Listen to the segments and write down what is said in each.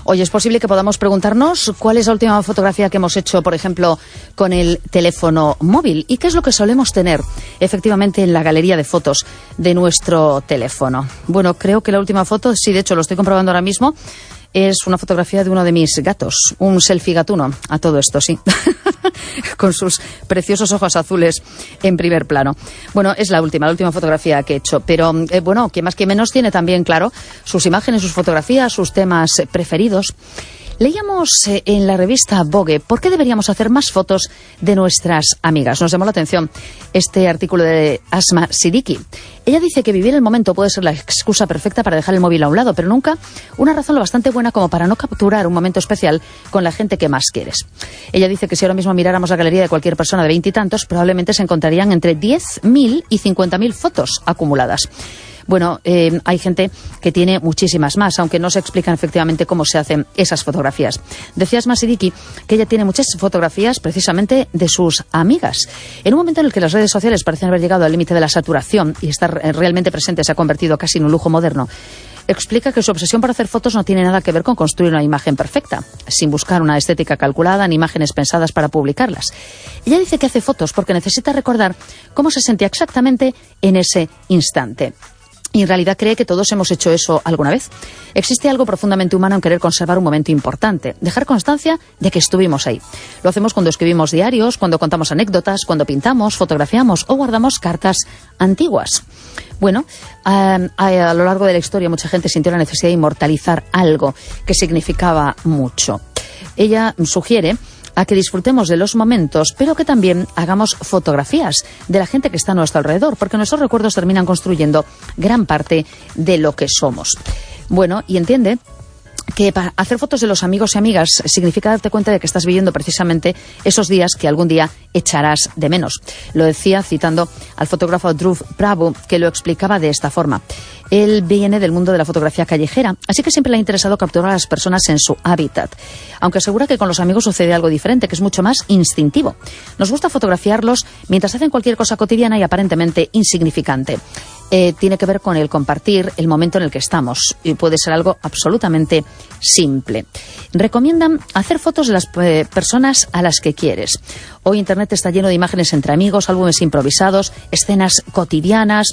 Hoy es posible que podamos preguntarnos cuál es la última fotografía que hemos hecho, por ejemplo, con el teléfono móvil y qué es lo que solemos tener efectivamente en la galería de fotos de nuestro teléfono. Bueno, creo que la última foto, sí, de hecho lo estoy comprobando ahora mismo, es una fotografía de uno de mis gatos, un selfie gatuno, a todo esto, sí, con sus preciosos ojos azules en primer plano. Bueno, es la última fotografía que he hecho, pero bueno, que más que menos tiene también, claro, sus imágenes, sus fotografías, sus temas preferidos. Leíamos en la revista Vogue por qué deberíamos hacer más fotos de nuestras amigas. Nos llamó la atención este artículo de Asma Siddiqui. Ella dice que vivir el momento puede ser la excusa perfecta para dejar el móvil a un lado, pero nunca una razón lo bastante buena como para no capturar un momento especial con la gente que más quieres. Ella dice que si ahora mismo miráramos la galería de cualquier persona de 20 y tantos, probablemente se encontrarían entre 10.000 y 50.000 fotos acumuladas. Bueno, hay gente que tiene muchísimas más, aunque no se explican efectivamente cómo se hacen esas fotografías. Decía Asma Siddiqui que ella tiene muchas fotografías precisamente de sus amigas. En un momento en el que las redes sociales parecen haber llegado al límite de la saturación y estar realmente presente se ha convertido casi en un lujo moderno, explica que su obsesión por hacer fotos no tiene nada que ver con construir una imagen perfecta, sin buscar una estética calculada ni imágenes pensadas para publicarlas. Ella dice que hace fotos porque necesita recordar cómo se sentía exactamente en ese instante. Y en realidad cree que todos hemos hecho eso alguna vez. Existe algo profundamente humano en querer conservar un momento importante, dejar constancia de que estuvimos ahí. Lo hacemos cuando escribimos diarios, cuando contamos anécdotas, cuando pintamos, fotografiamos o guardamos cartas antiguas. Bueno, a lo largo de la historia mucha gente sintió la necesidad de inmortalizar algo que significaba mucho. Ella sugiere a que disfrutemos de los momentos, pero que también hagamos fotografías de la gente que está a nuestro alrededor, porque nuestros recuerdos terminan construyendo gran parte de lo que somos. Bueno, y entiende que para hacer fotos de los amigos y amigas significa darte cuenta de que estás viviendo precisamente esos días que algún día echarás de menos. Lo decía citando al fotógrafo Dhruv Prabhu, que lo explicaba de esta forma. Él viene del mundo de la fotografía callejera, así que siempre le ha interesado capturar a las personas en su hábitat. Aunque asegura que con los amigos sucede algo diferente, que es mucho más instintivo. Nos gusta fotografiarlos mientras hacen cualquier cosa cotidiana y aparentemente insignificante. Tiene que ver con el compartir el momento en el que estamos y puede ser algo absolutamente simple. Recomiendan hacer fotos de las personas a las que quieres. Hoy Internet está lleno de imágenes entre amigos, álbumes improvisados, escenas cotidianas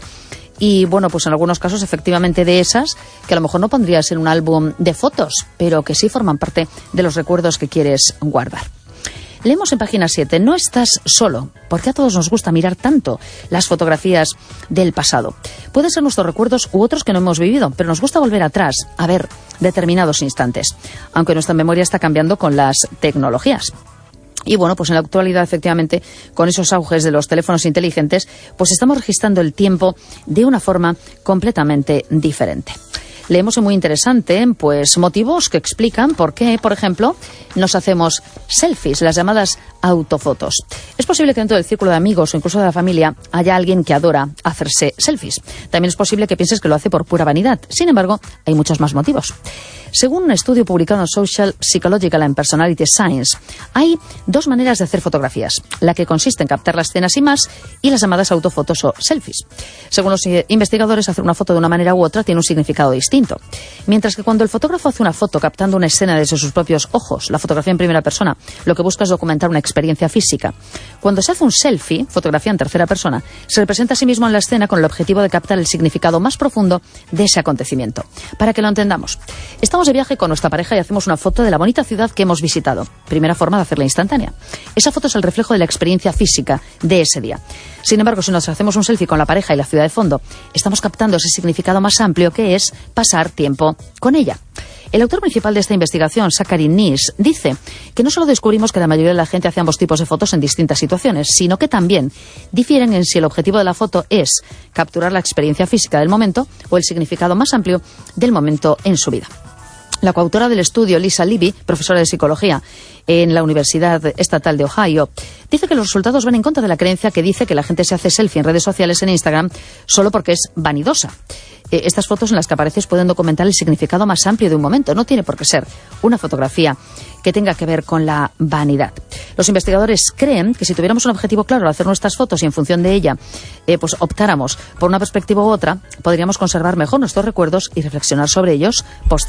y bueno, pues en algunos casos efectivamente de esas que a lo mejor no pondrías en un álbum de fotos, pero que sí forman parte de los recuerdos que quieres guardar. Leemos en página 7, no estás solo, porque a todos nos gusta mirar tanto las fotografías del pasado. Pueden ser nuestros recuerdos u otros que no hemos vivido, pero nos gusta volver atrás a ver determinados instantes, aunque nuestra memoria está cambiando con las tecnologías. Y bueno, pues en la actualidad, efectivamente, con esos auges de los teléfonos inteligentes, pues estamos registrando el tiempo de una forma completamente diferente. Leemos muy interesante, pues motivos que explican por qué, por ejemplo, nos hacemos selfies, las llamadas autofotos. Es posible que dentro del círculo de amigos o incluso de la familia haya alguien que adora hacerse selfies. También es posible que pienses que lo hace por pura vanidad. Sin embargo, hay muchos más motivos. Según un estudio publicado en Social Psychological and Personality Science, hay dos maneras de hacer fotografías. La que consiste en captar las escenas y más, y las llamadas autofotos o selfies. Según los investigadores, hacer una foto de una manera u otra tiene un significado distinto. Mientras que cuando el fotógrafo hace una foto captando una escena desde sus propios ojos, la fotografía en primera persona, lo que busca es documentar una experiencia física. Cuando se hace un selfie, fotografía en tercera persona, se representa a sí mismo en la escena con el objetivo de captar el significado más profundo de ese acontecimiento. Para que lo entendamos, estamos de viaje con nuestra pareja y hacemos una foto de la bonita ciudad que hemos visitado. Primera forma de hacerla instantánea. Esa foto es el reflejo de la experiencia física de ese día. Sin embargo, si nos hacemos un selfie con la pareja y la ciudad de fondo, estamos captando ese significado más amplio que es pasar tiempo con ella. El autor principal de esta investigación, Zachary Nies, dice que no solo descubrimos que la mayoría de la gente hace ambos tipos de fotos en distintas situaciones, sino que también difieren en si el objetivo de la foto es capturar la experiencia física del momento o el significado más amplio del momento en su vida. La coautora del estudio, Lisa Levy, profesora de psicología en la Universidad Estatal de Ohio, dice que los resultados van en contra de la creencia que dice que la gente se hace selfie en redes sociales en Instagram solo porque es vanidosa. Estas fotos en las que apareces pueden documentar el significado más amplio de un momento. No tiene por qué ser una fotografía que tenga que ver con la vanidad. Los investigadores creen que si tuviéramos un objetivo claro al hacer nuestras fotos y en función de ella pues optáramos por una perspectiva u otra, podríamos conservar mejor nuestros recuerdos y reflexionar sobre ellos posteriormente.